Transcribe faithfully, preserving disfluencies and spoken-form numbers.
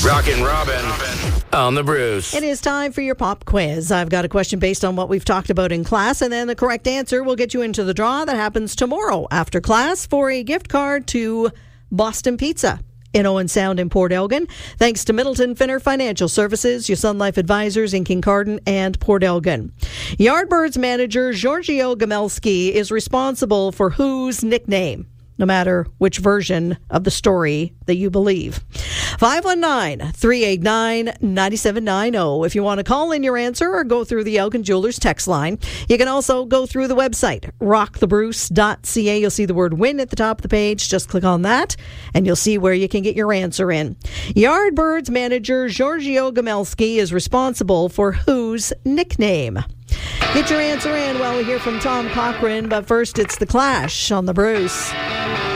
Rockin' Robin on the Bruce. It is time for your pop quiz. I've got a question based on what we've talked about in class, and then the correct answer will get you into the draw that happens tomorrow after class for a gift card to Boston Pizza in Owen Sound in Port Elgin. Thanks to Middleton Finner Financial Services, your Sun Life advisors in Kincardine and Port Elgin. Yardbirds manager Giorgio Gamelski is responsible for whose nickname? No matter which version of the story that you believe. five one nine, three eight nine, nine seven nine zero. If you want to call in your answer or go through the Elgin Jewelers text line, you can also go through the website, rock the bruce dot c a. You'll see the word win at the top of the page. Just click on that, and you'll see where you can get your answer in. Yardbirds manager Giorgio Gamelski is responsible for whose nickname? Get your answer in while we hear from Tom Cochrane, but first it's The Clash on the Bruce.